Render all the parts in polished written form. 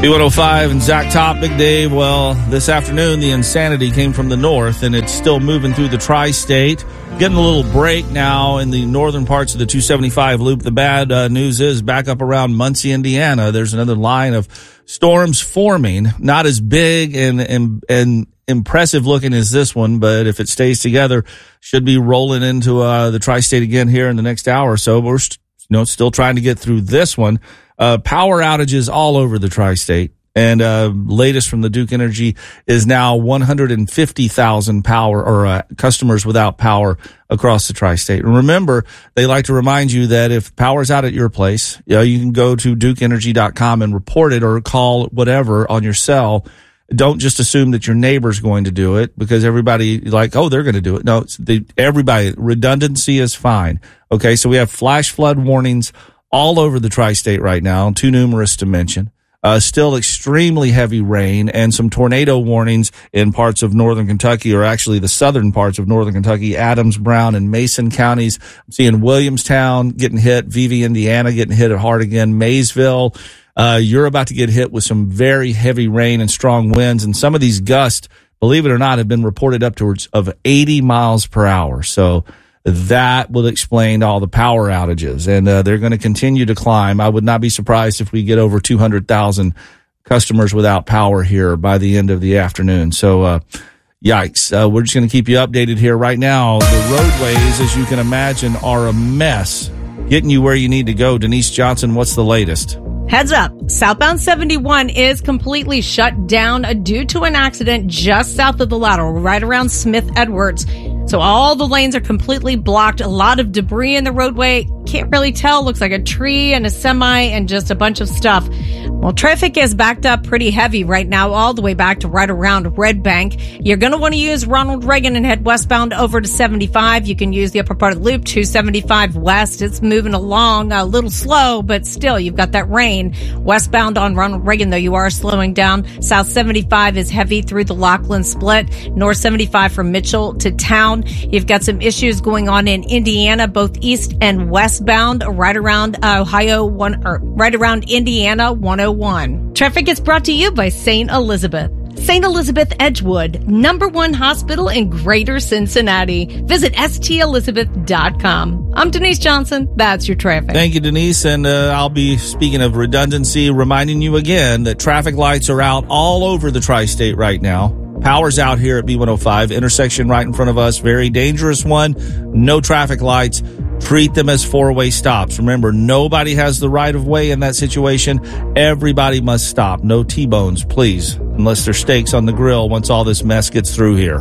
B105 and Zach Top, Big Dave. Well, this afternoon, the insanity came from the north, and it's still moving through the tri-state. Getting a little break now in the northern parts of the 275 loop. The bad news is back up around Muncie, Indiana. There's another line of storms forming. Not as big and impressive looking as this one, but if it stays together, should be rolling into the tri-state again here in the next hour or so. We're still trying to get through this one. Power outages all over the tri-state. And latest from the Duke Energy is now 150,000 customers without power across the tri-state. And remember, they like to remind you that if power's out at your place, you can go to dukeenergy.com and report it or call whatever on your cell. Don't just assume that your neighbor's going to do it because everybody they're going to do it. No, everybody. Redundancy is fine. Okay, so we have flash flood warnings all over the tri-state right now, too numerous to mention. Still extremely heavy rain and some tornado warnings in parts of northern Kentucky, or actually the southern parts of northern Kentucky, Adams, Brown, and Mason counties. I'm seeing Williamstown getting hit, Vevey, Indiana getting hit hard again, Maysville. You're about to get hit with some very heavy rain and strong winds, and some of these gusts, believe it or not, have been reported upwards of 80 miles per hour. So that will explain all the power outages, and they're going to continue to climb. I would not be surprised if we get over 200,000 customers without power here by the end of the afternoon. So, yikes. We're just going to keep you updated here right now. The roadways, as you can imagine, are a mess. Getting you where you need to go. Denise Johnson, what's the latest? Heads up, southbound 71 is completely shut down due to an accident just south of the lateral, right around Smith Edwards. So all the lanes are completely blocked. A lot of debris in the roadway. Can't really tell. Looks like a tree and a semi and just a bunch of stuff. Well, traffic is backed up pretty heavy right now, all the way back to right around Red Bank. You're going to want to use Ronald Reagan and head westbound over to 75. You can use the upper part of the loop, 275 west. It's moving along a little slow, but still, you've got that rain. Westbound on Ronald Reagan, though, you are slowing down. South 75 is heavy through the Laughlin split. North 75 from Mitchell to town. You've got some issues going on in Indiana, both east and westbound, right around right around Indiana 101. Traffic is brought to you by St. Elizabeth. St. Elizabeth Edgewood, #1 hospital in Greater Cincinnati. Visit stelizabeth.com. I'm Denise Johnson. That's your traffic. Thank you, Denise. And I'll be, speaking of redundancy, reminding you again that traffic lights are out all over the tri-state right now. Power's out here at B105. Intersection right in front of us. Very dangerous one. No traffic lights. Treat them as four-way stops. Remember, nobody has the right of way in that situation. Everybody must stop. No T-bones, please, unless there's steaks on the grill once all this mess gets through here.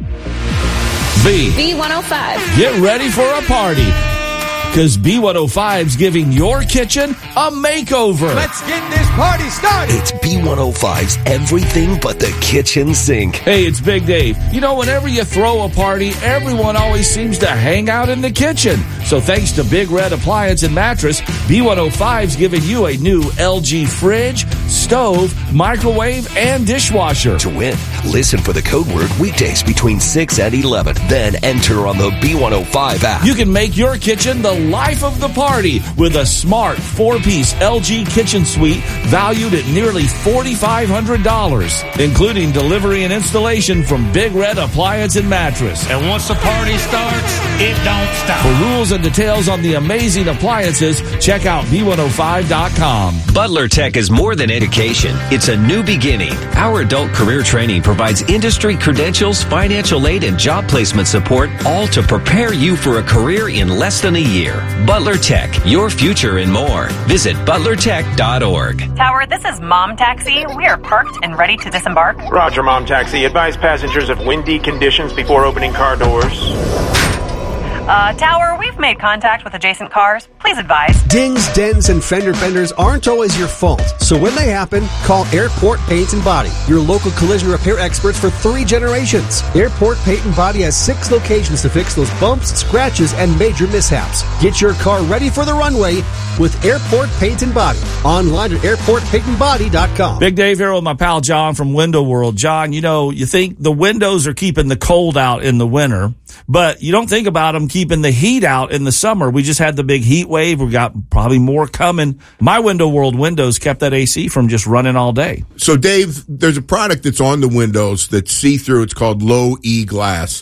B105. Get ready for a party, because B105's giving your kitchen a makeover. Let's get this party started. It's B105's everything but the kitchen sink. Hey, it's Big Dave. You know, whenever you throw a party, everyone always seems to hang out in the kitchen. So thanks to Big Red Appliance and Mattress, B105's giving you a new LG fridge, stove, microwave, and dishwasher. To win, listen for the code word weekdays between 6 and 11. Then enter on the B105 app. You can make your kitchen the life of the party with a smart 4-piece LG kitchen suite valued at nearly $4,500, including delivery and installation from Big Red Appliance and Mattress. And once the party starts, it don't stop. For rules and details on the amazing appliances, check out B105.com. Butler Tech is more than education. It's a new beginning. Our adult career training provides industry credentials, financial aid, and job placement support, all to prepare you for a career in less than a year. Butler Tech, your future and more. Visit butlertech.org. Tower, this is Mom Taxi. We are parked and ready to disembark. Roger, Mom Taxi. Advise passengers of windy conditions before opening car doors. Tower, we've made contact with adjacent cars. Please advise. Dings, dents, and fender benders aren't always your fault. So when they happen, call Airport Paint and Body, your local collision repair experts for 3 generations. Airport Paint and Body has 6 locations to fix those bumps, scratches, and major mishaps. Get your car ready for the runway with Airport Paint and Body. Online at airportpaintandbody.com. Big Dave here with my pal John from Window World. John, you know, you think the windows are keeping the cold out in the winter. But you don't think about them keeping the heat out in the summer. We just had the big heat wave. We've got probably more coming. My Window World windows kept that AC from just running all day. So, Dave, there's a product that's on the windows that's see-through. It's called Low E Glass.